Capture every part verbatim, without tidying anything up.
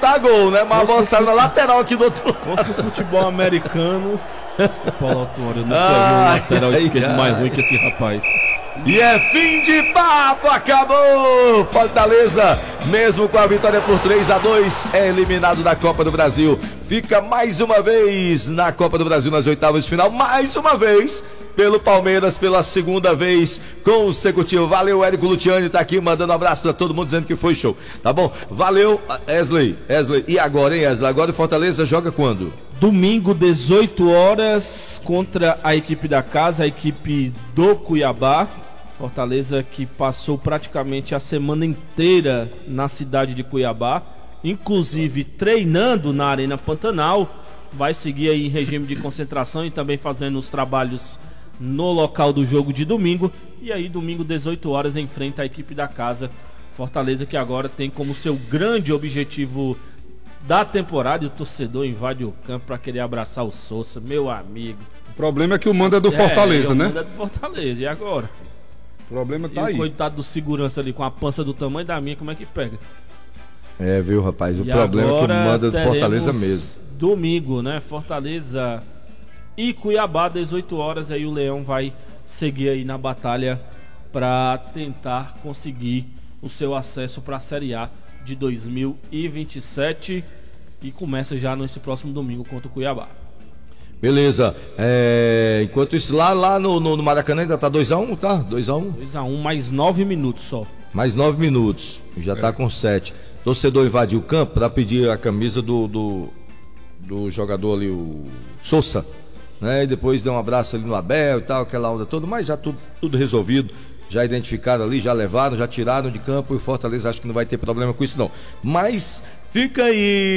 botar gol, né? Mas a bola saiu na lateral aqui do outro lado. Fosse no futebol americano, o Paulo Autuori, eu nunca vi um lateral ai, esquerdo ai. mais ruim que esse rapaz. E é fim de papo, acabou! Fortaleza, mesmo com a vitória por três a dois, é eliminado da Copa do Brasil. Fica mais uma vez na Copa do Brasil nas oitavas de final, mais uma vez pelo Palmeiras, pela segunda vez consecutiva. Valeu, Érico Luciani tá aqui mandando um abraço pra todo mundo, dizendo que foi show, tá bom? Valeu, Wesley, Wesley. E agora, hein, Wesley? Agora o Fortaleza joga quando? Domingo, dezoito horas, contra a equipe da casa, a equipe do Cuiabá. Fortaleza que passou praticamente a semana inteira na cidade de Cuiabá, inclusive treinando na Arena Pantanal. Vai seguir aí em regime de concentração e também fazendo os trabalhos no local do jogo de domingo. E aí domingo, dezoito horas, enfrenta a equipe da casa. Fortaleza que agora tem como seu grande objetivo da temporada, e o torcedor invade o campo para querer abraçar o Sousa, meu amigo. O problema é que o mando é do Fortaleza, é, né? O mando é do Fortaleza, e agora? O problema tá e aí. O coitado do segurança ali com a pança do tamanho da minha, como é que pega? É, viu, rapaz? O e problema é que o mando é do Fortaleza mesmo. Domingo, né? Fortaleza e Cuiabá, dezoito horas. Aí o Leão vai seguir aí na batalha para tentar conseguir o seu acesso para a Série A de dois mil e vinte e sete. E começa já nesse próximo domingo contra o Cuiabá. Beleza, é, enquanto isso lá, lá no, no, no Maracanã ainda tá dois a um, tá? dois a um? dois a um, mais nove minutos só. Mais nove minutos, já é. Tá com sete. Torcedor invadiu o campo para pedir a camisa do, do, do jogador ali, o Sousa, né? E depois deu um abraço ali no Abel e tal, aquela onda toda, mas já tudo, tudo resolvido. Já identificaram ali, já levaram, já tiraram de campo e o Fortaleza acho que não vai ter problema com isso não. Mas fica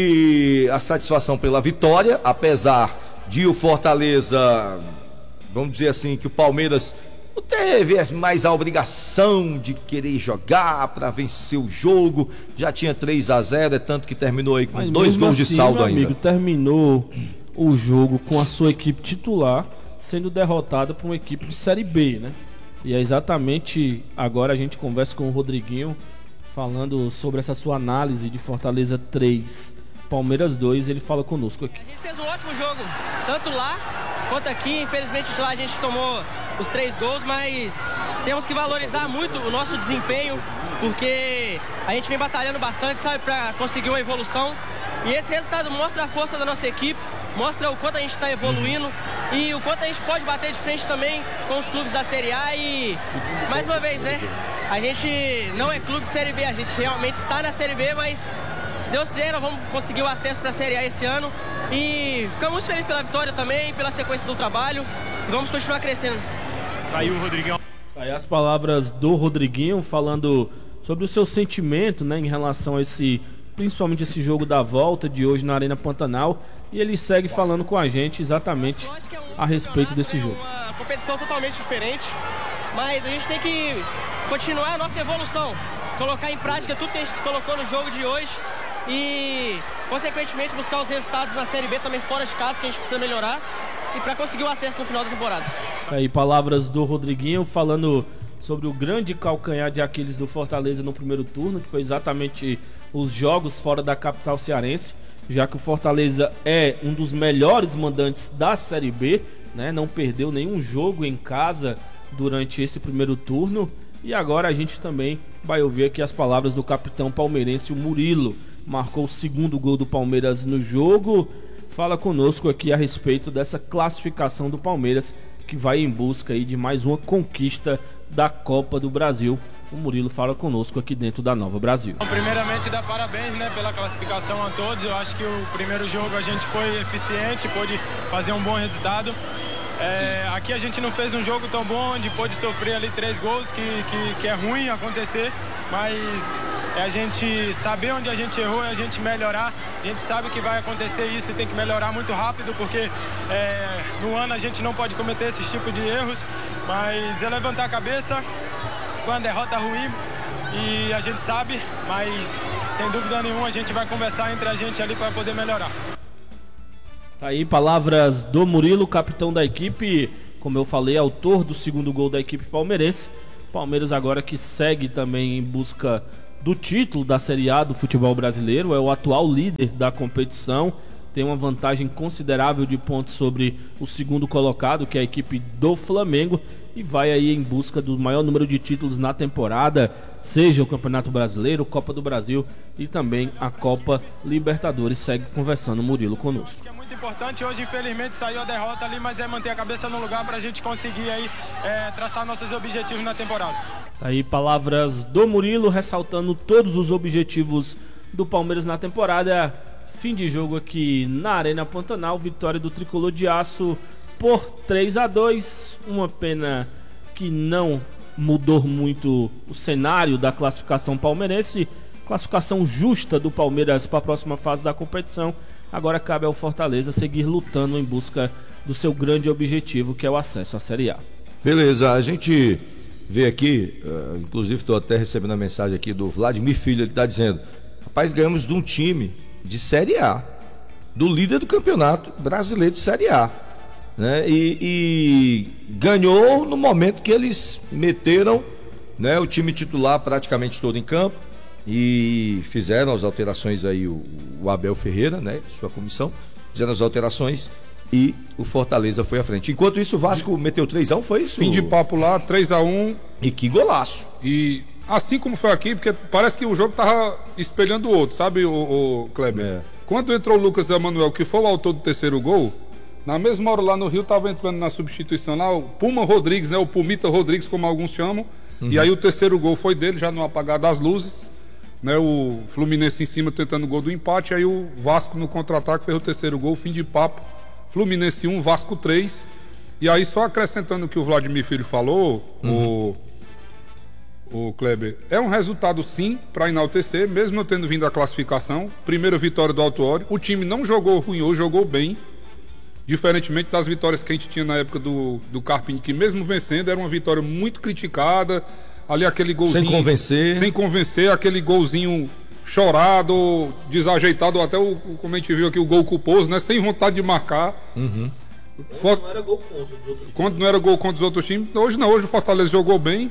aí a satisfação pela vitória, apesar de o Fortaleza, vamos dizer assim, que o Palmeiras não teve mais a obrigação de querer jogar para vencer o jogo, já tinha três a zero, é tanto que terminou aí com Mas dois gols assim, de saldo ainda. Amigo, terminou o jogo com a sua equipe titular sendo derrotada por uma equipe de Série B, né? E é exatamente agora a gente conversa com o Rodriguinho falando sobre essa sua análise de Fortaleza três, Palmeiras dois, ele fala conosco aqui. A gente fez um ótimo jogo, tanto lá quanto aqui. Infelizmente lá a gente tomou os três gols, mas temos que valorizar muito o nosso desempenho, porque a gente vem batalhando bastante, sabe, para conseguir uma evolução. E esse resultado mostra a força da nossa equipe, mostra o quanto a gente está evoluindo e o quanto a gente pode bater de frente também com os clubes da Série A. E mais uma vez, né, a gente não é clube de Série B, a gente realmente está na Série B, mas se Deus quiser, nós vamos conseguir o acesso para a Série A esse ano. E ficamos muito felizes pela vitória também, pela sequência do trabalho. E vamos continuar crescendo. Tá aí o Rodriguinho. Tá aí as palavras do Rodriguinho falando sobre o seu sentimento, né, em relação a esse, principalmente esse jogo da volta de hoje na Arena Pantanal. E ele segue falando com a gente exatamente a respeito desse jogo. É uma competição totalmente diferente, mas a gente tem que continuar a nossa evolução, colocar em prática tudo que a gente colocou no jogo de hoje e, consequentemente, buscar os resultados na Série B também fora de casa, que a gente precisa melhorar, e para conseguir o acesso no final da temporada. Aí, palavras do Rodriguinho falando sobre o grande calcanhar de Aquiles do Fortaleza no primeiro turno, que foi exatamente os jogos fora da capital cearense, já que o Fortaleza é um dos melhores mandantes da Série B, né? Não perdeu nenhum jogo em casa durante esse primeiro turno. E agora a gente também vai ouvir aqui as palavras do capitão palmeirense, o Murilo. Marcou o segundo gol do Palmeiras no jogo. Fala conosco aqui a respeito dessa classificação do Palmeiras, que vai em busca aí de mais uma conquista da Copa do Brasil. O Murilo fala conosco aqui dentro da Nova Brasil. Primeiramente, dar parabéns, né, pela classificação a todos. Eu acho que o primeiro jogo a gente foi eficiente, pôde fazer um bom resultado. É, aqui a gente não fez um jogo tão bom, onde pôde sofrer ali três gols, que, que, que é ruim acontecer, mas é a gente saber onde a gente errou e a gente melhorar. A gente sabe que vai acontecer isso e tem que melhorar muito rápido, porque é, no ano a gente não pode cometer esse tipo de erros, mas é levantar a cabeça. Foi uma derrota ruim e a gente sabe, mas sem dúvida nenhuma a gente vai conversar entre a gente ali para poder melhorar. Tá aí palavras do Murilo, capitão da equipe, como eu falei, autor do segundo gol da equipe palmeirense. Palmeiras agora que segue também em busca do título da Série A do futebol brasileiro, é o atual líder da competição, tem uma vantagem considerável de pontos sobre o segundo colocado, que é a equipe do Flamengo, e vai aí em busca do maior número de títulos na temporada, seja o Campeonato Brasileiro, Copa do Brasil e também a Copa Libertadores. Segue conversando o Murilo conosco. É muito importante, hoje infelizmente saiu a derrota ali, mas é manter a cabeça no lugar para a gente conseguir aí é, traçar nossos objetivos na temporada. Aí palavras do Murilo ressaltando todos os objetivos do Palmeiras na temporada. Fim de jogo aqui na Arena Pantanal, vitória do Tricolor de Aço por três a dois. Uma pena que não mudou muito o cenário da classificação palmeirense. Classificação justa do Palmeiras para a próxima fase da competição. Agora cabe ao Fortaleza seguir lutando em busca do seu grande objetivo, que é o acesso à Série A. Beleza, a gente vê aqui, uh, inclusive estou até recebendo a mensagem aqui do Vladimir Filho, ele está dizendo: rapaz, ganhamos de um time de Série A, do líder do campeonato brasileiro de Série A, né? E, e ganhou no momento que eles meteram, né, o time titular praticamente todo em campo e fizeram as alterações aí, o, o Abel Ferreira, né, sua comissão, fizeram as alterações e o Fortaleza foi à frente. Enquanto isso, o Vasco meteu três a um, foi isso? Fim de papo lá, três a um. E que golaço! E assim como foi aqui, porque parece que o jogo tava espelhando o outro, sabe, o, o Kleber? É. Quando entrou o Lucas Emanuel, que foi o autor do terceiro gol, na mesma hora lá no Rio tava entrando na substituição lá o Puma Rodrigues, né, o Pumita Rodrigues, como alguns chamam, uhum. E aí o terceiro gol foi dele, já no apagar das luzes, né, o Fluminense em cima tentando o gol do empate, aí o Vasco no contra-ataque fez o terceiro gol, fim de papo, Fluminense um, Vasco três, e aí só acrescentando o que o Vladimir Filho falou, uhum. o... O Kleber, é um resultado sim para enaltecer, mesmo eu tendo vindo a classificação. Primeira vitória do Autuori. O time não jogou ruim hoje, jogou bem. Diferentemente das vitórias que a gente tinha na época do, do Carpini, que mesmo vencendo, era uma vitória muito criticada. Ali aquele golzinho. Sem convencer. Sem convencer, aquele golzinho chorado, desajeitado, até o, como a gente viu aqui, o gol culposo, né? Sem vontade de marcar. Uhum. Quando não era gol contra os outros times. Quando não era gol contra os outros times. Hoje não, hoje o Fortaleza jogou bem.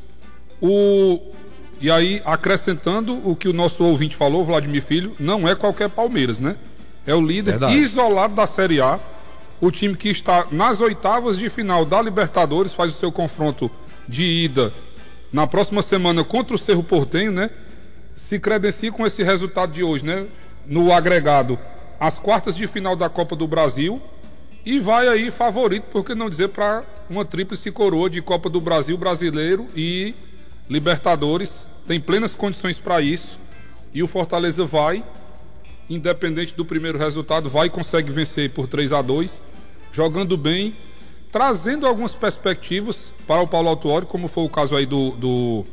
O... E aí, acrescentando o que o nosso ouvinte falou, Vladimir Filho, não é qualquer Palmeiras, né? É o líder Verdade. isolado da Série A, o time que está nas oitavas de final da Libertadores, faz o seu confronto de ida na próxima semana contra o Cerro Porteño, né? Se credencia com esse resultado de hoje, né? No agregado, as quartas de final da Copa do Brasil, e vai aí favorito, por que não dizer, para uma tríplice coroa de Copa do Brasil, Brasileiro e Libertadores. Tem plenas condições para isso, e o Fortaleza vai, independente do primeiro resultado, vai e consegue vencer por três a dois, jogando bem, trazendo algumas perspectivas para o Paulo Autuori, como foi o caso aí do, do,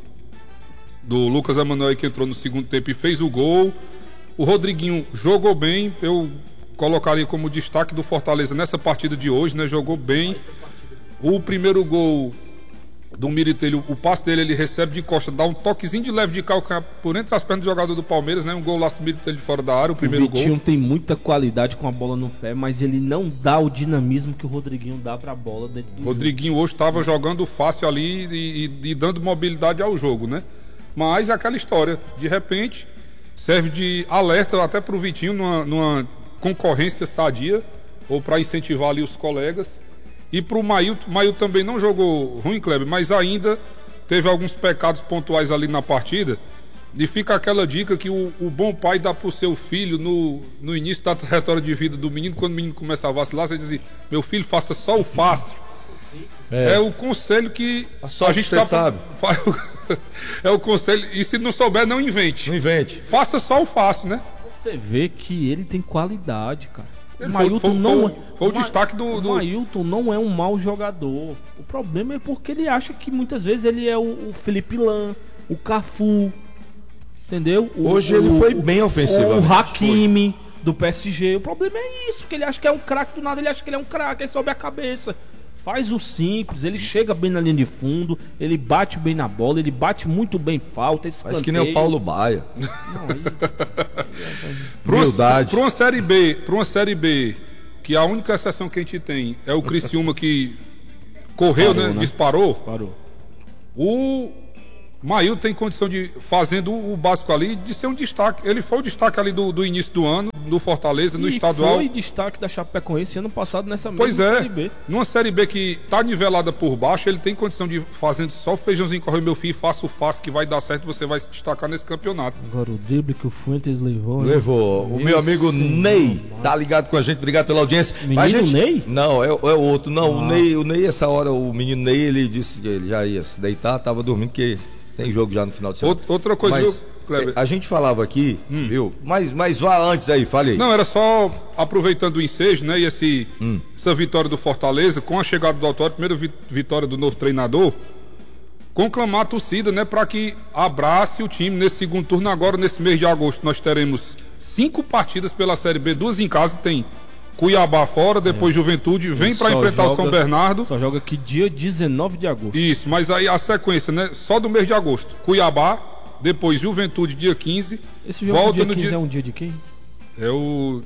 do Lucas Emanuel, que entrou no segundo tempo e fez o gol. O Rodriguinho jogou bem, eu colocaria como destaque do Fortaleza nessa partida de hoje, né? Jogou bem. O primeiro gol do Miritelli, o passe dele, ele recebe de costa, dá um toquezinho de leve de calcanhar por entre as pernas do jogador do Palmeiras, né? Um gol lá do Miritelli de fora da área, o primeiro gol. O Vitinho gol. Tem muita qualidade com a bola no pé, mas ele não dá o dinamismo que o Rodriguinho dá pra bola dentro do Rodriguinho jogo. Hoje estava jogando fácil ali e, e, e dando mobilidade ao jogo, né? Mas aquela história, de repente, serve de alerta até pro Vitinho numa, numa concorrência sadia, ou para incentivar ali os colegas. E pro Mailton, Mailton também não jogou ruim, Kleber, mas ainda teve alguns pecados pontuais ali na partida. E fica aquela dica que o, o bom pai dá pro seu filho no, no início da trajetória de vida do menino. Quando o menino começa a vacilar, você diz: meu filho, faça só o fácil. É, é o conselho que a, a gente você dá sabe. Pra... É o conselho. E se não souber, não invente. Não invente. Faça só o fácil, né? Você vê que ele tem qualidade, cara. O Mailton foi, foi, não foi, foi o destaque do, do... O Mailton não é um mau jogador. O problema é porque ele acha que muitas vezes ele é o, o Felipe Lan, o Cafu, entendeu? O, Hoje o, ele foi bem ofensivo. O Hakimi do P S G. O problema é isso, que ele acha que é um craque do nada, ele acha que ele é um craque, ele sobe a cabeça. Faz o simples, ele chega bem na linha de fundo, ele bate bem na bola, ele bate muito bem falta, escanteio. Faz que nem o Paulo Baia. Não, aí... Humildade. Para uma série B, para uma série B, que a única exceção que a gente tem é o Criciúma, que correu, disparou, né? né? Disparou. Disparou. O Maílton tem condição de, fazendo o básico ali, de ser um destaque. Ele foi o destaque ali do, do início do ano, no Fortaleza, no e estadual. Foi destaque da Chapecoense ano passado nessa mesma pois é, Série B. Numa Série B que tá nivelada por baixo, ele tem condição de, fazendo só o feijãozinho correr, meu filho, faça o fácil que vai dar certo, você vai se destacar nesse campeonato. Agora o drible que o Fuentes levou. Né? Levou. O meu amigo Ney tá ligado com a gente, obrigado pela audiência. Menino gente... Ney? Não, é, é o outro. Não, Ah. o Ney, o Ney, essa hora, o menino Ney, ele disse que ele já ia se deitar, tava dormindo, porque tem jogo já no final de semana. Outra coisa, mas, viu, Kleber? a gente falava aqui, hum. viu? Mas, mas vá antes aí, fale aí. Não, era só aproveitando o ensejo, né? E esse, hum. essa vitória do Fortaleza, com a chegada do Autório, primeira vi- vitória do novo treinador, conclamar a torcida, né? Para que abrace o time nesse segundo turno. Agora, nesse mês de agosto, nós teremos cinco partidas pela Série B, duas em casa, tem Cuiabá fora, depois é. Juventude, vem para enfrentar joga, o São Bernardo. Só joga aqui dia dezenove de agosto. Isso, mas aí a sequência, né? Só do mês de agosto. Cuiabá, depois Juventude, dia quinze. Esse jogo volta dia no quinze dia... é um dia de quem? É o...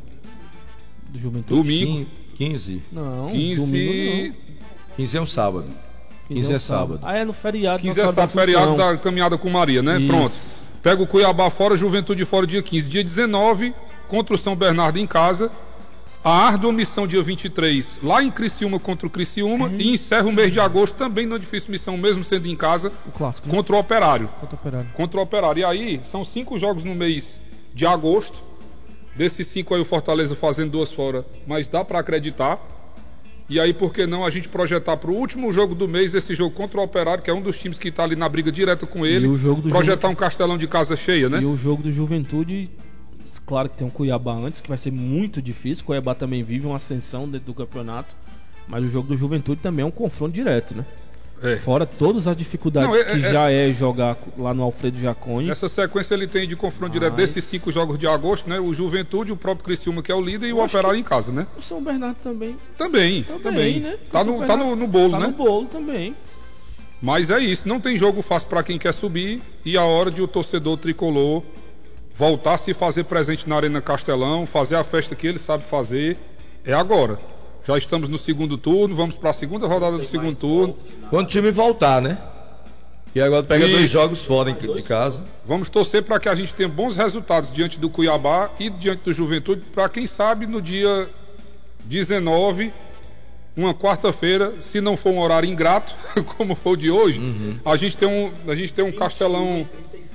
Do Juventude. Domingo. quinze. Não, quinze... domingo não. quinze é um sábado. quinze é sábado. Ah, é no feriado. quinze é sábado, feriado da caminhada com Maria, né? Isso. Pronto. Pega o Cuiabá fora, Juventude fora, dia quinze. Dia dezenove, contra o São Bernardo em casa. A árdua missão dia vinte e três, lá em Criciúma contra o Criciúma. Uhum. E encerra o mês de agosto também numa difícil missão, mesmo sendo em casa, o clássico, contra né? o Operário. Contra o Operário. Contra o Operário. E aí, são cinco jogos no mês de agosto. Desses cinco aí, o Fortaleza fazendo duas fora, mas dá pra acreditar. E aí, por que não a gente projetar pro último jogo do mês esse jogo contra o Operário, que é um dos times que tá ali na briga direta com ele. E o jogo do projetar Ju... um Castelão de casa cheia, né? E o jogo do Juventude... Claro que tem um Cuiabá antes, que vai ser muito difícil. O Cuiabá também vive uma ascensão dentro do campeonato. Mas o jogo do Juventude também é um confronto direto, né? É. Fora todas as dificuldades Não, é, que é, já essa... é jogar lá no Alfredo Jaconi. Essa sequência ele tem de confronto mas... direto desses cinco jogos de agosto, né? O Juventude, o próprio Criciúma, que é o líder, e o Operário em casa, né? O São Bernardo também. Também, também. também. Né? Tá, no, tá no, no bolo, tá né? Tá no bolo também. Mas é isso, não tem jogo fácil para quem quer subir. E a hora de o torcedor tricolor voltar a se fazer presente na Arena Castelão, fazer a festa que ele sabe fazer, é agora. Já estamos no segundo turno, vamos para a segunda rodada do segundo turno. Quando o time voltar, né? E agora pega Isso. dois jogos fora de casa. Vamos torcer para que a gente tenha bons resultados diante do Cuiabá e diante do Juventude, para quem sabe no dia dezenove, uma quarta-feira, se não for um horário ingrato, como foi o de hoje, uhum. a gente tem um, a gente tem um Castelão...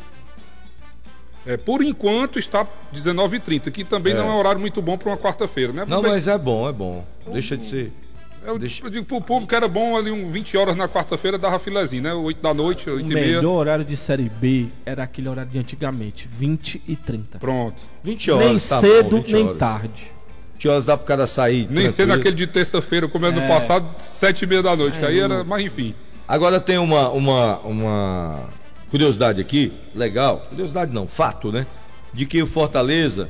É, por enquanto está dezenove e trinta, que também é. não é um horário muito bom para uma quarta-feira, né? Não, mas é bom, é bom. Deixa de ser. Eu, Deixa... eu digo pro público que era bom ali um vinte horas na quarta-feira, dava filezinho, né? oito da noite, oito e meia. O melhor horário de Série B era aquele horário de antigamente, vinte e trinta. Pronto. vinte horas, nem tá cedo, bom, nem horas. tarde. vinte horas dá pro cara sair. Nem tranquilo. cedo aquele de terça-feira, como é no é. passado, sete e meia da noite. É, aí era, mas enfim. Agora tem uma, uma, uma curiosidade aqui, legal. Curiosidade não, fato, né? De que o Fortaleza,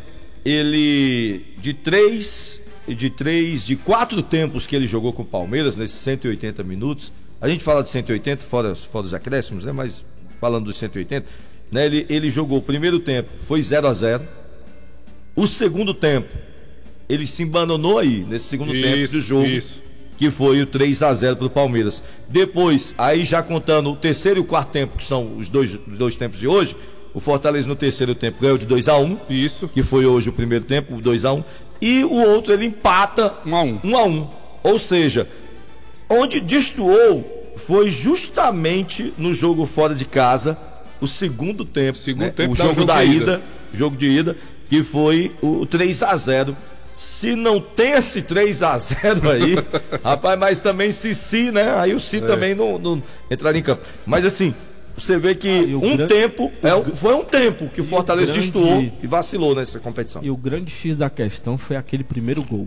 ele de três, de três, de quatro tempos que ele jogou com o Palmeiras, nesses cento e oitenta minutos, a gente fala de cento e oitenta, fora, fora os acréscimos, né? Mas falando dos cento e oitenta, né? Ele, ele jogou o primeiro tempo, foi zero a zero. O segundo tempo, ele se embananou aí, nesse segundo isso, tempo do jogo, isso. que foi o três a zero para o Palmeiras. Depois, aí já contando o terceiro e o quarto tempo, que são os dois, os dois tempos de hoje, o Fortaleza no terceiro tempo ganhou de dois a um. Isso. Que foi hoje o primeiro tempo, o dois a um. E o outro ele empata um a um. um a um. Ou seja, onde destoou foi justamente no jogo fora de casa, o segundo tempo. Segundo né? tempo o da jogo, jogo da de ida, ida. Jogo de ida, que foi o três a zero. Se não tem esse três a zero aí, rapaz, mas também se si, né? Aí o si é. também não, não entraria em campo. Mas assim, você vê que ah, um grande... tempo, é um, foi um tempo que o Fortaleza grande... destoou e vacilou nessa competição. E o grande X da questão foi aquele primeiro gol.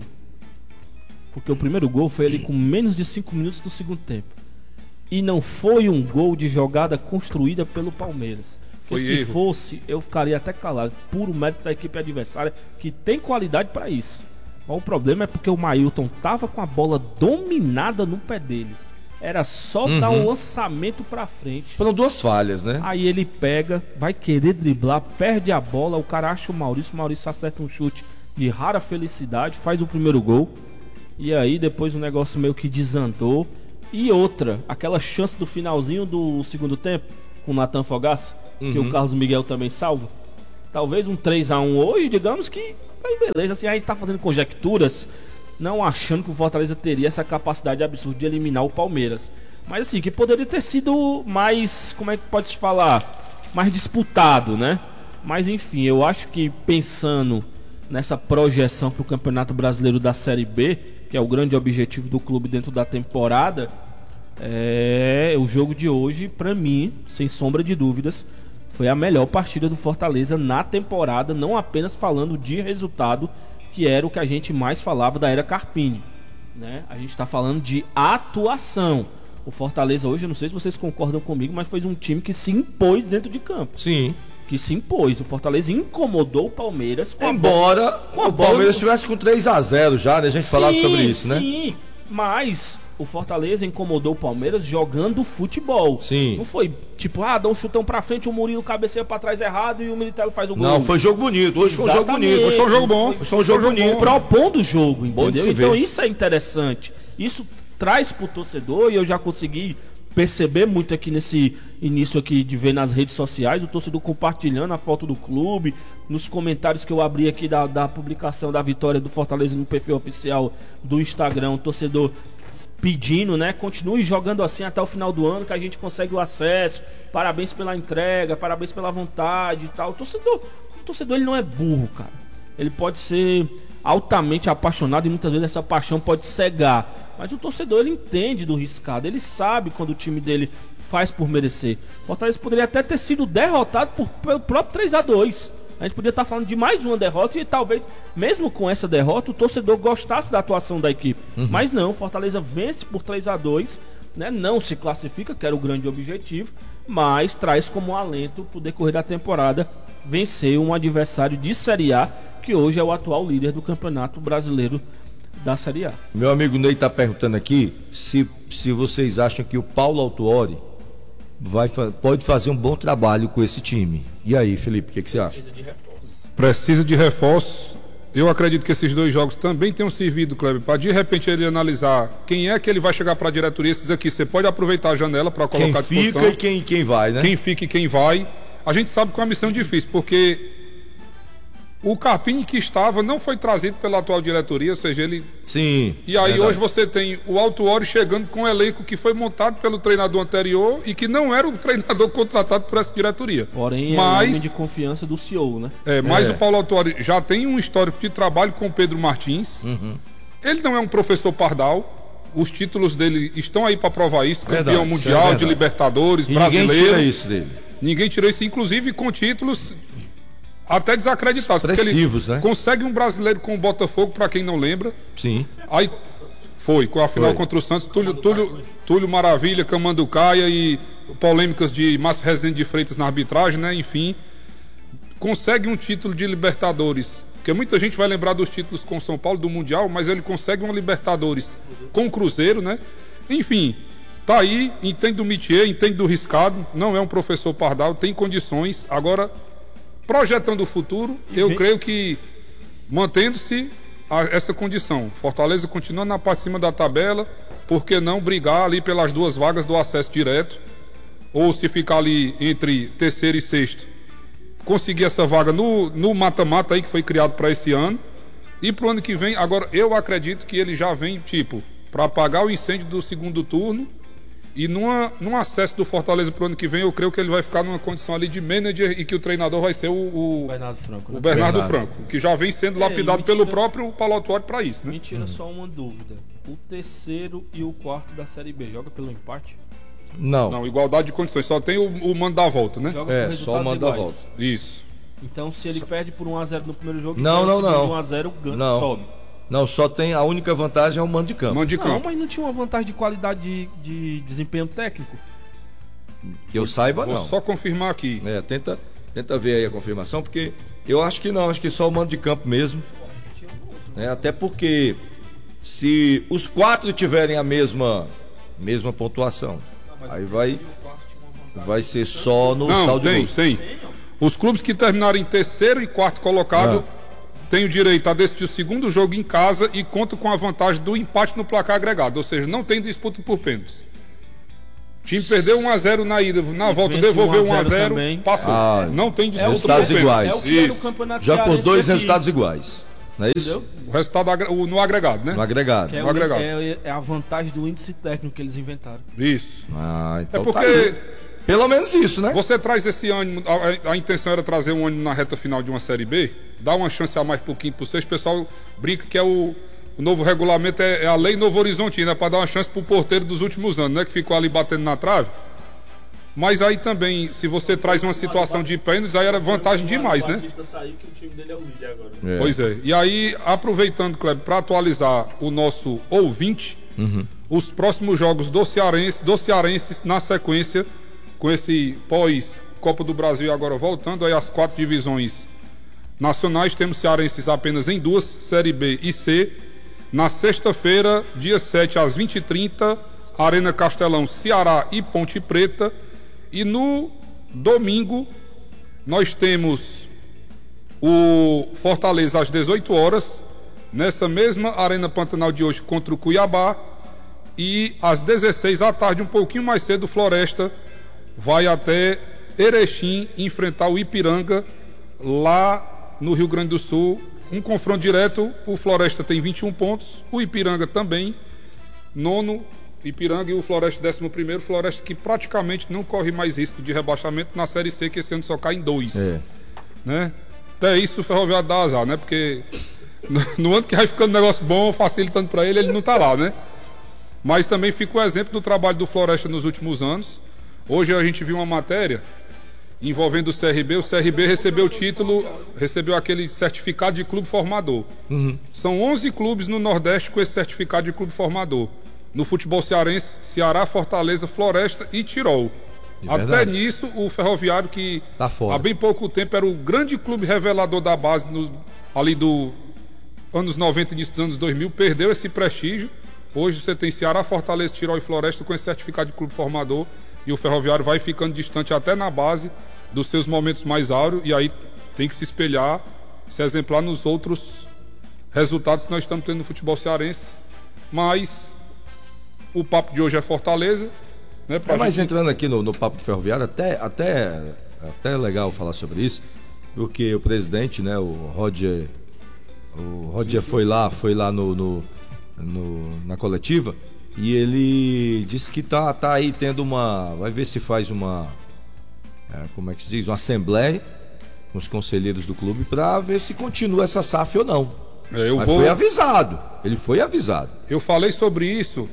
Porque o primeiro gol foi ali com menos de cinco minutos do segundo tempo. E não foi um gol de jogada construída pelo Palmeiras. Foi se erro. fosse, eu ficaria até calado. Puro mérito da equipe adversária, que tem qualidade para isso. Mas o problema é porque o Maílton tava com a bola dominada no pé dele. Era só uhum. dar um lançamento pra frente. Foram duas falhas, né? Aí ele pega, vai querer driblar, perde a bola, o cara acha o Maurício, o Maurício acerta um chute de rara felicidade, faz o primeiro gol. E aí depois o negócio meio que desandou. E outra, aquela chance do finalzinho do segundo tempo, com o Nathan Fogaça, Uhum. que o Carlos Miguel também salva. Talvez um três a um hoje, digamos que aí beleza, assim, a gente tá fazendo conjecturas, não achando que o Fortaleza teria essa capacidade absurda de eliminar o Palmeiras. Mas assim, que poderia ter sido mais, como é que pode se falar, mais disputado, né? Mas enfim, eu acho que pensando nessa projeção para o Campeonato Brasileiro da Série B, que é o grande objetivo do clube dentro da temporada, é, o jogo de hoje, para mim, sem sombra de dúvidas, foi a melhor partida do Fortaleza na temporada, não apenas falando de resultado, que era o que a gente mais falava da era Carpini, né? A gente está falando de atuação. O Fortaleza hoje, eu não sei se vocês concordam comigo, mas foi um time que se impôs dentro de campo. Sim. Que se impôs. O Fortaleza incomodou o Palmeiras. Com Embora bola, com o bola... Palmeiras estivesse com três a zero já, né? A gente falava sobre isso, né? Sim, mas o Fortaleza incomodou o Palmeiras jogando futebol. Sim. Não foi tipo, ah, dá um chutão pra frente, o Murilo cabeceia pra trás errado e o Militão faz o gol. Não, foi jogo bonito. Hoje foi um jogo Exatamente. bonito. Hoje foi um jogo bom. Hoje foi um jogo bonito. Propondo o jogo, Bom de entendeu? se Então ver. isso é interessante. Isso traz pro torcedor, e eu já consegui perceber muito aqui nesse início aqui de ver nas redes sociais, o torcedor compartilhando a foto do clube, nos comentários que eu abri aqui da, da publicação da vitória do Fortaleza no perfil oficial do Instagram, o torcedor pedindo, né, continue jogando assim até o final do ano, que a gente consegue o acesso, parabéns pela entrega, parabéns pela vontade e tal. O torcedor, o torcedor ele não é burro, cara, ele pode ser altamente apaixonado e muitas vezes essa paixão pode cegar, mas o torcedor ele entende do riscado, ele sabe quando o time dele faz por merecer. O Fortaleza poderia até ter sido derrotado por, pelo próprio três a dois. A gente podia estar falando de mais uma derrota e talvez, mesmo com essa derrota, o torcedor gostasse da atuação da equipe. Uhum. Mas não, o Fortaleza vence por três a dois, né? Não se classifica, que era o grande objetivo, mas traz como alento para o decorrer da temporada vencer um adversário de Série A, que hoje é o atual líder do Campeonato Brasileiro da Série A. Meu amigo Ney está perguntando aqui se, se vocês acham que o Paulo Autuori vai, pode fazer um bom trabalho com esse time. E aí, Felipe, o que, que você acha? Precisa de reforço. Precisa de reforço. Eu acredito que esses dois jogos também tenham servido, Kleber, para de repente ele analisar quem é que ele vai chegar para a diretoria. Esses aqui você pode aproveitar a janela para colocar à disposição. Quem fica e quem, quem vai, né? Quem fica e quem vai. A gente sabe que é uma missão difícil, porque o Carpini que estava não foi trazido pela atual diretoria, ou seja, ele... Sim. E aí verdade. Hoje você tem o Autuori chegando com um elenco que foi montado pelo treinador anterior e que não era o treinador contratado por essa diretoria. Porém, mas, é nome de confiança do C E O, né? É, mas é. o Paulo Autuori já tem um histórico de trabalho com o Pedro Martins. Uhum. Ele não é um professor pardal. Os títulos dele estão aí para provar isso. Verdade, Campeão mundial, é de Libertadores, e brasileiro. Ninguém tira isso dele. Ninguém tirou isso, inclusive com títulos até desacreditados. Expressivos, né? Consegue um brasileiro com o Botafogo, para quem não lembra. Sim. Aí foi, com a final foi. contra o Santos, Túlio, Túlio, Túlio Maravilha, Camanducaia e polêmicas de Márcio Rezende de Freitas na arbitragem, né? Enfim, consegue um título de Libertadores, porque muita gente vai lembrar dos títulos com o São Paulo, do Mundial, mas ele consegue uma Libertadores com o Cruzeiro, né? Enfim, tá aí, entende do métier, entende do riscado, não é um professor pardal, tem condições. Agora, projetando o futuro, eu vem... creio que mantendo-se a, essa condição, Fortaleza continuando na parte de cima da tabela, por que não brigar ali pelas duas vagas do acesso direto, ou se ficar ali entre terceiro e sexto, conseguir essa vaga no, no mata-mata aí que foi criado para esse ano, e pro ano que vem. Agora eu acredito que ele já vem tipo para apagar o incêndio do segundo turno. E numa, num acesso do Fortaleza para o ano que vem, eu creio que ele vai ficar numa condição ali de manager e que o treinador vai ser o, o Bernardo Franco, né? o Bernardo, Bernardo Franco, que já vem sendo lapidado é, tira... pelo próprio Paulo Autuori para isso, né? Me tira só uma dúvida. O terceiro e o quarto da Série B joga pelo empate? Não. Não, igualdade de condições, só tem o, o mando da volta, né? Joga É, por só o resultados mando da iguais. volta. Isso. Então, se ele só... perde por um a zero no primeiro jogo, não, não, não. um a zero ganha, não. sobe. Não, só tem a única vantagem é o mando de campo. Mando de Não, campo. mas não tinha uma vantagem de qualidade de, de desempenho técnico? Que eu saiba, Vou não. só confirmar aqui. É, tenta, tenta ver aí a confirmação, porque eu acho que não, acho que só o mando de campo mesmo. É, até porque se os quatro tiverem a mesma, mesma pontuação, aí vai, vai ser só no Não, saldo de tem, gols. tem. Os clubes que terminarem em terceiro e quarto colocado têm o direito a decidir o segundo jogo em casa e contam com a vantagem do empate no placar agregado, ou seja, não tem disputa por pênaltis. O time perdeu um a zero na ida, na E volta vence devolveu um um a a zero zero, também. passou. Ah, não tem disputa resultados por iguais. É o que é no Isso. campeonato Já por cearense dois aqui. resultados iguais. Não é isso? Entendeu? O resultado agre- o- no agregado, né? No agregado. Que é, No o- agregado. é- é a vantagem do índice técnico que eles inventaram. Isso. Ah, então É tá porque aí. Pelo menos isso, né? você traz esse ânimo, a, a intenção era trazer um ânimo na reta final de uma Série B, dar uma chance a mais pro quinto, pro sexto. O pessoal brinca que é o, o novo regulamento, é, é a lei Novo Horizontino, é para dar uma chance pro porteiro dos últimos anos, né? Que ficou ali batendo na trave. Mas aí também, se você traz uma situação de pênaltis, aí era vantagem demais, né? Saiu, que o time dele é o líder agora. É. Pois é. E aí, aproveitando, Kleber, para atualizar o nosso ouvinte, Uhum. os próximos jogos do Cearense, do Cearense na sequência, com esse pós-Copa do Brasil agora voltando aí às quatro divisões nacionais, temos cearenses apenas em duas, Série B e C. Na sexta-feira, dia sete, às vinte e trinta, Arena Castelão, Ceará e Ponte Preta. E no domingo, nós temos o Fortaleza às dezoito horas, nessa mesma Arena Pantanal de hoje contra o Cuiabá. E às dezesseis da tarde, um pouquinho mais cedo, o Floresta vai até Erechim enfrentar o Ipiranga lá no Rio Grande do Sul. Um confronto direto, o Floresta tem vinte e um pontos, o Ipiranga também, nono, Ipiranga, e o Floresta décimo primeiro, Floresta que praticamente não corre mais risco de rebaixamento na Série C, que esse ano só cai em dois. É. Né? Até isso o Ferroviário dá azar, né? Porque no, no ano que vai ficando um negócio bom, facilitando para ele, ele não tá lá, né? Mas também fica o exemplo do trabalho do Floresta nos últimos anos. Hoje a gente viu uma matéria envolvendo o C R B. O C R B recebeu o título, recebeu aquele certificado de clube formador. Uhum. São onze clubes no Nordeste com esse certificado de clube formador. No futebol cearense, Ceará, Fortaleza, Floresta e Tirol. De Até verdade. nisso, o Ferroviário, que Tá fora. há bem pouco tempo era o grande clube revelador da base no, ali do anos noventa, início dos anos dois mil, perdeu esse prestígio. Hoje você tem Ceará, Fortaleza, Tirol e Floresta com esse certificado de clube formador, e o Ferroviário vai ficando distante até na base dos seus momentos mais áureos, e aí tem que se espelhar, se exemplar nos outros resultados que nós estamos tendo no futebol cearense. Mas o papo de hoje é Fortaleza, né? pra É, mas gente- entrando aqui no, no papo do Ferroviário, até, até, até é legal falar sobre isso, porque o presidente, né, o Roger, o Roger foi lá, foi lá no, no, no- na coletiva, e ele disse que tá, tá aí tendo uma, vai ver se faz uma, é, como é que se diz, uma assembleia com os conselheiros do clube para ver se continua essa S A F ou não. É, eu Mas vou, foi avisado, ele foi avisado. eu falei sobre isso.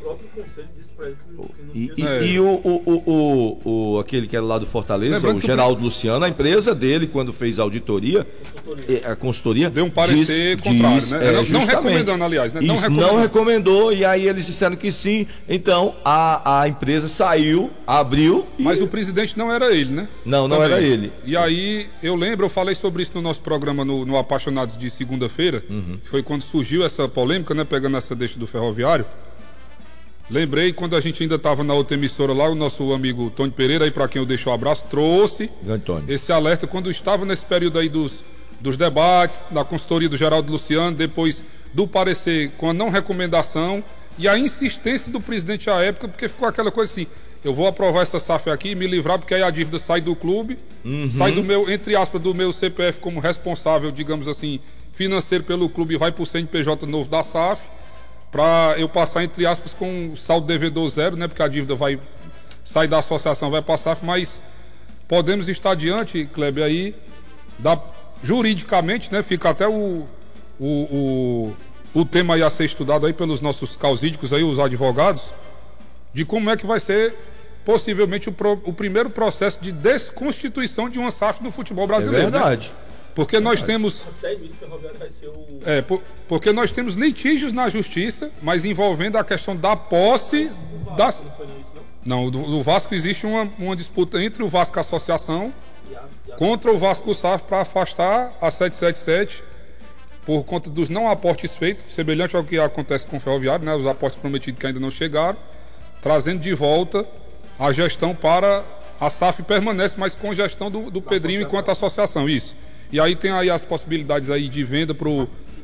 E, e- É. e o, o, o, o, o- aquele que era lá do Fortaleza, Lembrando o que o Geraldo Luciano, a empresa dele, quando fez a auditoria, eh, a consultoria, Deu um parecer contrário, né? é, Não- não justamente, recomendando, aliás, né? Não Isso, recomendando. não recomendou, e aí eles disseram que sim. Então a, a empresa saiu, abriu. E... Mas o presidente não era ele, né? Não, não Também. era ele. E aí, eu lembro, eu falei sobre isso no nosso programa no, no Apaixonados de segunda-feira, Uhum. que foi quando surgiu essa polêmica, né? Pegando essa deixa do Ferroviário. Lembrei quando a gente ainda estava na outra emissora lá, o nosso amigo Tony Pereira, aí para quem eu deixo um abraço, trouxe Antônio. esse alerta quando estava nesse período aí dos, dos debates, da consultoria do Geraldo Luciano, depois do parecer com a não recomendação e a insistência do presidente à época, porque ficou aquela coisa assim: eu vou aprovar essa S A F aqui e me livrar, porque aí a dívida sai do clube, sai do meu, entre aspas, do meu C P F como responsável, digamos assim, financeiro pelo clube, e vai para o C N P J novo da S A F, para eu passar, entre aspas, com saldo devedor zero, né? Porque a dívida vai sair da associação, vai para a S A F, mas podemos estar diante, Kleber, aí, da, juridicamente, né? Fica até o, o, o, o tema aí a ser estudado aí pelos nossos causídicos aí, os advogados, de como é que vai ser possivelmente o, pro, o primeiro processo de desconstituição de uma S A F no futebol É brasileiro. né? verdade. Porque nós temos Até isso que o Ferroviário vai ser o. é, por- porque nós temos litígios na justiça, mas envolvendo a questão da posse das. Não, do, do Vasco existe uma, uma disputa entre o Vasco Associação contra o Vasco S A F para afastar a setecentos e setenta e sete por conta dos não aportes feitos, semelhante ao que acontece com o Ferroviário, né? Os aportes prometidos que ainda não chegaram, trazendo de volta a gestão para a S A F permanece, mas com gestão do, do Pedrinho enquanto associação, isso. E aí tem aí as possibilidades aí de venda pro,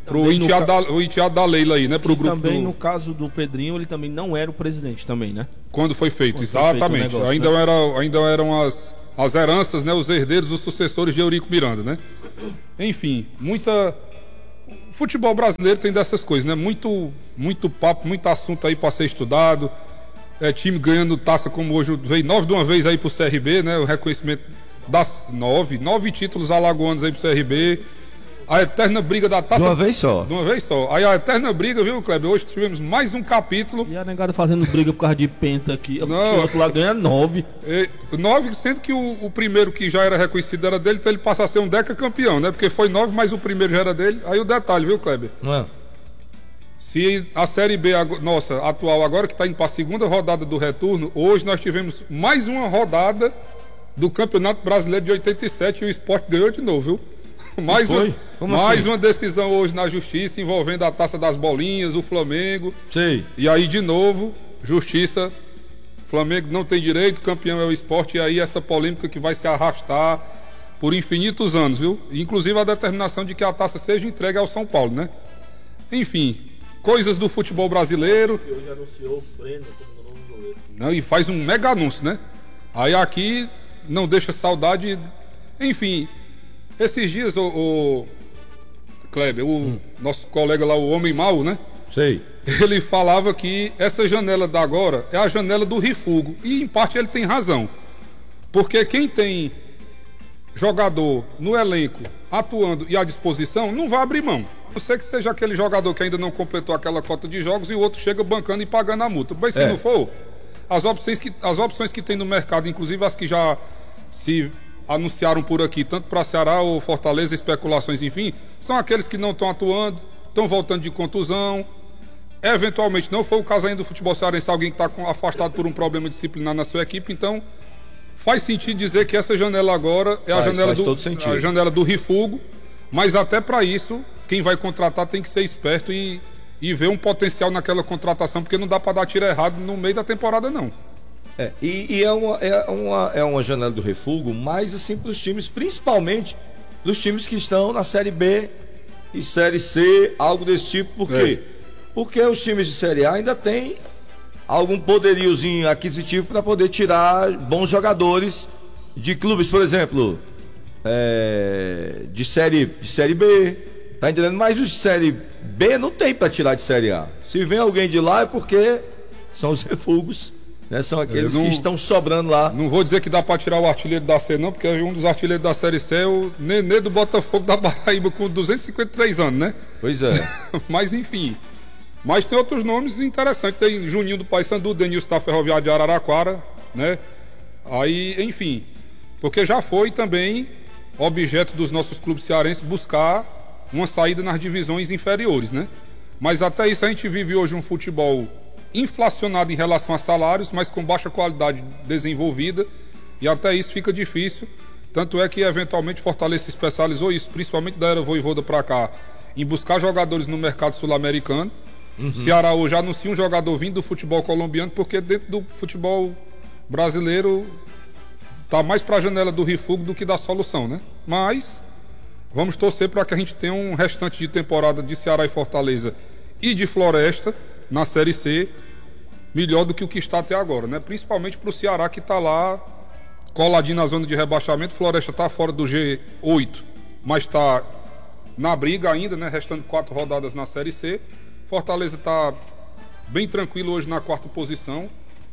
pro enteado, ca... da, o enteado da Leila aí, né? Pro e grupo também do... no caso do Pedrinho, ele também não era o presidente também, né? Quando foi feito, Quando exatamente. foi feito o negócio, ainda, né? era, ainda eram as, as heranças, né? Os herdeiros, os sucessores de Eurico Miranda, né? Enfim, muita... O futebol brasileiro tem dessas coisas, né? Muito, muito papo, muito assunto aí para ser estudado. É, time ganhando taça como hoje, veio nove de uma vez aí pro C R B, né? O reconhecimento das nove, nove títulos alagoanos aí pro C R B. A eterna briga da taça. De uma vez só. De uma vez só. Aí a eterna briga, viu, Kleber? Hoje tivemos mais um capítulo. E a negada fazendo briga por causa de penta aqui. Não. O outro lá ganha nove. É, nove, sendo que o, o primeiro que já era reconhecido era dele, então ele passa a ser um deca campeão, né? Porque foi nove, mas o primeiro já era dele. Aí o detalhe, viu, Kleber? Não é? Se a Série B, nossa, atual, agora que está indo para a segunda rodada do retorno, hoje nós tivemos mais uma rodada do Campeonato Brasileiro de oitenta e sete e o Sport ganhou de novo, viu? Mais, uma, mais assim? uma decisão hoje na Justiça envolvendo a Taça das Bolinhas, o Flamengo. Sei. E aí, de novo, Justiça, Flamengo não tem direito, campeão é o Sport, e aí essa polêmica que vai se arrastar por infinitos anos, viu? Inclusive a determinação de que a taça seja entregue ao São Paulo, né? Enfim, coisas do futebol brasileiro. E hoje anunciou o Breno como novo goleiro. Não, e faz um mega anúncio, né? Aí aqui não deixa saudade. Enfim, esses dias o, o Kleber, o hum. nosso colega lá, o Homem Mau, né? Sei. Ele falava que essa janela da agora é a janela do refúgio. E em parte ele tem razão. Porque quem tem jogador no elenco atuando e à disposição não vai abrir mão. A não ser que seja aquele jogador que ainda não completou aquela cota de jogos e o outro chega bancando e pagando a multa. Mas se é. não for, as opções, que, as opções que tem no mercado, inclusive as que já se anunciaram por aqui, tanto para Ceará ou Fortaleza, especulações, enfim, são aqueles que não estão atuando, estão voltando de contusão. Eventualmente, não foi o caso ainda do futebol cearense, alguém que está afastado por um problema disciplinar na sua equipe, então faz sentido dizer que essa janela agora é faz, a, janela do, a janela do refúgio, mas até para isso, quem vai contratar tem que ser esperto e, e ver um potencial naquela contratação, porque não dá para dar tiro errado no meio da temporada, não. É, e, e é, uma, é, uma, é uma janela do refúgio, mas assim para os times, principalmente dos times que estão na Série B e Série C, algo desse tipo, por quê? É. Porque os times de Série A ainda têm algum poderiozinho aquisitivo para poder tirar bons jogadores de clubes, por exemplo, é, de, série, de Série B, tá entendendo? Mas os de Série B não tem para tirar de Série A. Se vem alguém de lá é porque são os refúgios, né? São aqueles não, que estão sobrando lá. Não vou dizer que dá para tirar o artilheiro da C não, porque um dos artilheiros da Série C é o Nenê do Botafogo da Paraíba com duzentos e cinquenta e três anos, né? Pois é. Mas enfim... Mas tem outros nomes interessantes, tem Juninho do Paysandu, Denilson da Ferroviária de Araraquara, né? Aí, enfim, porque já foi também objeto dos nossos clubes cearenses buscar uma saída nas divisões inferiores, né? Mas até isso a gente vive hoje um futebol inflacionado em relação a salários, mas com baixa qualidade desenvolvida, e até isso fica difícil. Tanto é que eventualmente Fortaleza se especializou isso, principalmente da era Voivoda para cá, em buscar jogadores no mercado sul-americano. Uhum. Ceará hoje anuncia um jogador vindo do futebol colombiano, porque dentro do futebol brasileiro tá mais para a janela do refúgio do que da solução, né? Mas vamos torcer para que a gente tenha um restante de temporada de Ceará e Fortaleza e de Floresta na Série C melhor do que o que está até agora, né? Principalmente para o Ceará, que está lá coladinho na zona de rebaixamento. Floresta está fora do G oito, mas está na briga ainda, né? Restando quatro rodadas na Série C. Fortaleza está bem tranquilo hoje na quarta posição,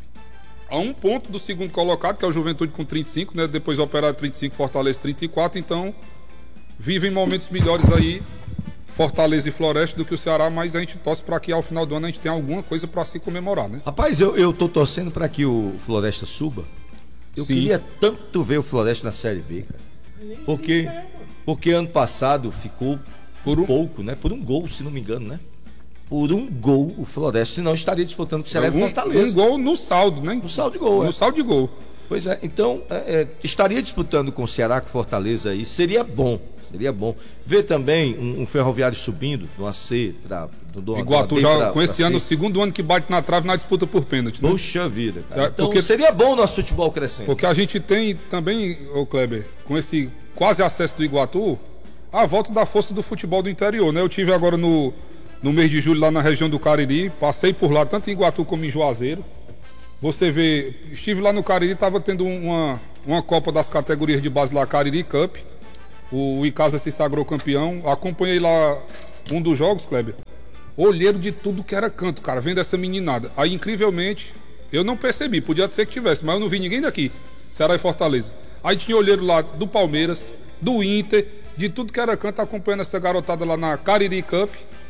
a um ponto do segundo colocado, que é o Juventude com trinta e cinco, né? Depois Operário trinta e cinco, Fortaleza trinta e quatro. Então vivem momentos melhores aí Fortaleza e Floresta do que o Ceará, mas a gente torce para que ao final do ano a gente tenha alguma coisa para se comemorar, né? Rapaz, eu, eu tô torcendo para que o Floresta suba. Eu Sim. queria tanto ver o Floresta na Série B, cara. Porque, porque ano passado ficou por um pouco, né? Por um gol, se não me engano, né? Por um gol, o Floresta, senão estaria disputando com o Ceará e Fortaleza. Um gol no saldo, né? No saldo de gol, No é. saldo de gol. Pois é, então, é, é, estaria disputando com o Ceará, com Fortaleza aí, seria bom, seria bom. Ver também um, um Ferroviário subindo, do A C para do Iguatu já, pra, com esse pra ano, o segundo ano que bate na trave na disputa por pênalti, né? Puxa vida, cara. É, então, porque, seria bom o nosso futebol crescendo. Porque a gente tem também, ô Kleber, com esse quase acesso do Iguatu, a volta da força do futebol do interior, né? Eu tive agora no, no mês de julho lá na região do Cariri, passei por lá, tanto em Iguatu como em Juazeiro. Você vê, estive lá no Cariri, estava tendo uma, uma Copa das categorias de base lá, Cariri Cup. O, o Icasa se sagrou campeão. Acompanhei lá um dos jogos, Kleber. Olheiro de tudo que era canto, cara, vendo essa meninada. Aí, incrivelmente, eu não percebi, podia ser que tivesse, mas eu não vi ninguém daqui, Ceará e Fortaleza. Aí tinha olheiro lá do Palmeiras, do Inter, de tudo que era canto, acompanhando essa garotada lá na Cariri Cup.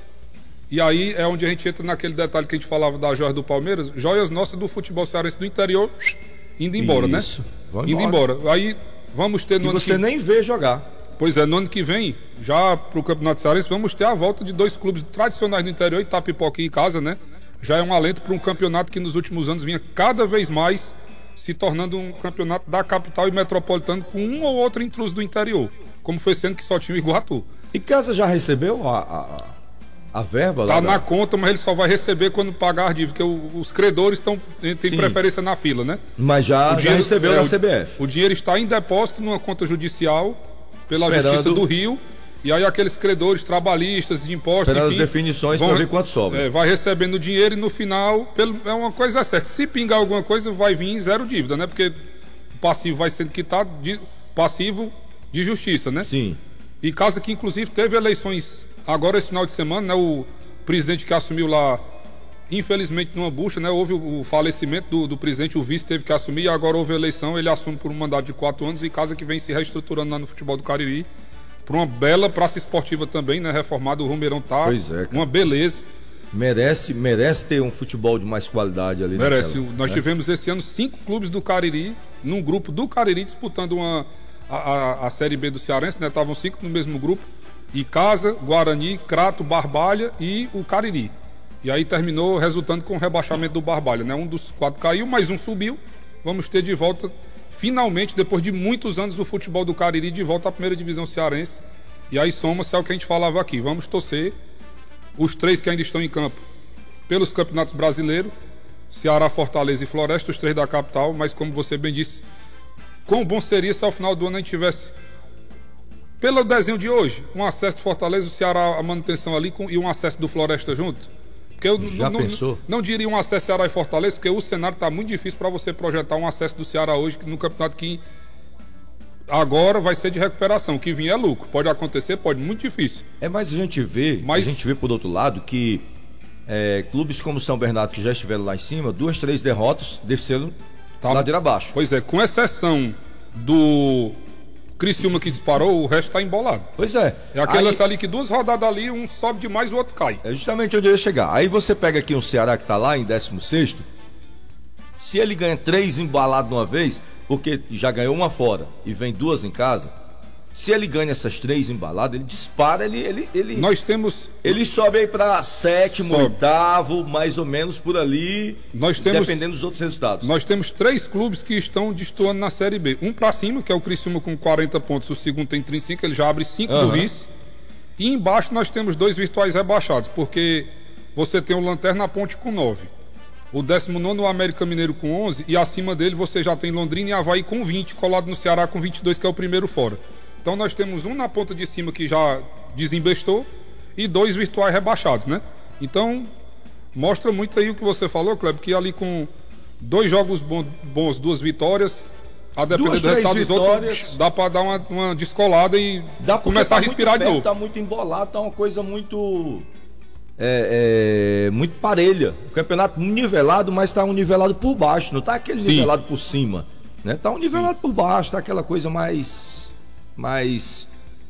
E aí é onde a gente entra naquele detalhe que a gente falava das joias do Palmeiras, joias nossas do futebol cearense do interior, indo embora, Isso. né? Vamos indo embora. embora. Aí vamos ter no e ano você que... nem vê jogar. Pois é, no ano que vem, já para o Campeonato Cearense, vamos ter a volta de dois clubes tradicionais do interior, Itapipoca e Icasa, né? Já é um alento para um campeonato que nos últimos anos vinha cada vez mais se tornando um campeonato da capital e metropolitano com um ou outro intruso do interior, como foi sendo que só tinha o Iguatu. E Casa já recebeu a, a, a verba? Tá lá na da... conta, mas ele só vai receber quando pagar a dívida, porque o, os credores têm preferência na fila, né? Mas já, o dinheiro, já recebeu é, da C B F. O, o dinheiro está em depósito numa conta judicial pela Esperando... Justiça do Rio. E aí aqueles credores trabalhistas de impostos, Esperando enfim, as definições para ver quanto sobra. É, vai recebendo dinheiro e no final, pelo, é uma coisa certa. Se pingar alguma coisa, vai vir zero dívida, né? Porque o passivo vai sendo quitado, de, passivo de justiça, né? Sim. E casa que inclusive teve eleições agora esse final de semana, né? O presidente que assumiu lá, infelizmente numa bucha, né? Houve o, o falecimento do, do presidente, o vice teve que assumir e agora houve a eleição, ele assume por um mandato de quatro anos e casa que vem se reestruturando lá no futebol do Cariri. Para uma bela praça esportiva também, né? Reformado, o Romeirão tá pois é, uma beleza. Merece, merece ter um futebol de mais qualidade ali. Merece. Naquela, Nós né? tivemos esse ano cinco clubes do Cariri, num grupo do Cariri, disputando uma, a, a, a Série B do Cearense, né? Estavam cinco no mesmo grupo. Icasa, Guarani, Crato, Barbalha e o Cariri. E aí terminou resultando com o rebaixamento do Barbalha, né? Um dos quatro caiu, mais um subiu. Vamos ter de volta... Finalmente, depois de muitos anos do futebol do Cariri, de volta à primeira divisão cearense. E aí soma-se ao que a gente falava aqui. Vamos torcer os três que ainda estão em campo pelos campeonatos brasileiros, Ceará, Fortaleza e Floresta, os três da capital. Mas como você bem disse, quão bom seria se ao final do ano a gente tivesse, pelo desenho de hoje, um acesso do Fortaleza, o Ceará, a manutenção ali com, e um acesso do Floresta junto. Porque eu Já não, pensou? Não, não diria um acesso Ceará e Fortaleza, porque o cenário está muito difícil para você projetar um acesso do Ceará hoje no campeonato que agora vai ser de recuperação. O que vier é lucro. Pode acontecer, pode, muito difícil. É, mas a gente vê, mas... a gente vê por outro lado que é, clubes como São Bernardo, que já estiveram lá em cima, duas, três derrotas, desceram tá, ladeira abaixo. Pois é, com exceção do Criciúma que disparou, o resto está embolado. Pois é. É aquele aí... ali que duas rodadas ali, um sobe demais, o outro cai. É justamente onde eu ia chegar. Aí você pega aqui um Ceará que está lá em décimo sexto, se ele ganha três embalados de uma vez, porque já ganhou uma fora e vem duas em casa, se ele ganha essas três embaladas, ele dispara, ele... ele, ele Nós temos... Ele sobe aí para sétimo, sobe. oitavo, mais ou menos por ali, nós temos, dependendo dos outros resultados. Nós temos três clubes que estão destoando na Série B. Um para cima, que é o Criciúma com quarenta pontos, o segundo tem trinta e cinco, ele já abre cinco uhum. do vice. E embaixo nós temos dois virtuais rebaixados, porque você tem o Lanterna Ponte com nove. O décimo nono, o América Mineiro com onze, e acima dele você já tem Londrina e Avaí com vinte, colado no Ceará com vinte e dois, que é o primeiro fora. Então nós temos um na ponta de cima que já desembestou e dois virtuais rebaixados, né? Então, mostra muito aí o que você falou, Kleber, que ali com dois jogos bons, bons duas vitórias, a depender Duas, do resultado vitórias, dos outros, dá para dar uma, uma descolada e dá começar tá a respirar perto, de novo. Tá muito embolado, tá uma coisa muito... É, é, muito parelha. O campeonato nivelado, mas tá um nivelado por baixo, não tá aquele Sim. nivelado por cima, né? Tá um nivelado Sim. por baixo, tá aquela coisa mais... mais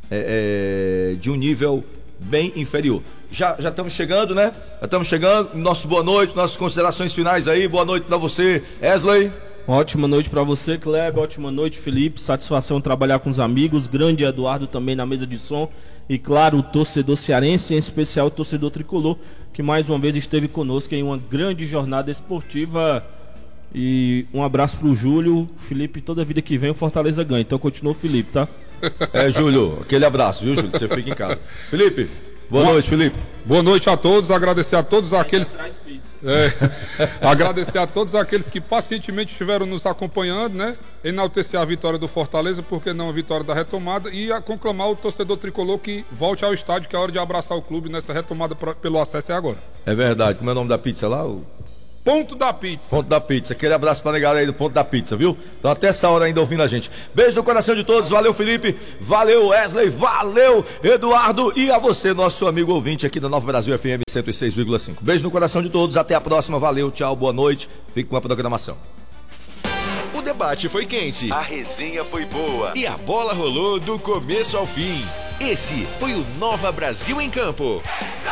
é, é, de um nível bem inferior. Já, já estamos chegando, né? Já estamos chegando. Nosso boa noite, nossas considerações finais aí. Boa noite para você, Wesley. Ótima noite para você, Kleber. Ótima noite, Felipe. Satisfação trabalhar com os amigos. Grande Eduardo também na mesa de som. E claro, o torcedor cearense, em especial o torcedor tricolor, que mais uma vez esteve conosco em uma grande jornada esportiva. E um abraço pro Júlio. Felipe, toda vida que vem o Fortaleza ganha. Então continua o Felipe, tá? É, Júlio, aquele abraço, viu, Júlio? Você fica em casa. Felipe, boa noite, Felipe. Boa noite a todos, agradecer a todos aqueles É, agradecer a todos aqueles que pacientemente estiveram nos acompanhando, né? Enaltecer a vitória do Fortaleza, porque não a vitória da retomada, e a conclamar o torcedor tricolor que volte ao estádio, que é a hora de abraçar o clube nessa retomada pra, pelo acesso é agora. É verdade. Como é o nome da pizza lá? O... Ponto da Pizza. Ponto da Pizza. Aquele abraço pra negada aí do Ponto da Pizza, viu? Então até essa hora ainda ouvindo a gente. Beijo no coração de todos. Valeu, Felipe. Valeu, Wesley. Valeu, Eduardo. E a você, nosso amigo ouvinte aqui da Nova Brasil F M cento e seis vírgula cinco. Beijo no coração de todos. Até a próxima. Valeu, tchau, boa noite. Fique com a programação. O debate foi quente, a resenha foi boa e a bola rolou do começo ao fim. Esse foi o Nova Brasil em Campo.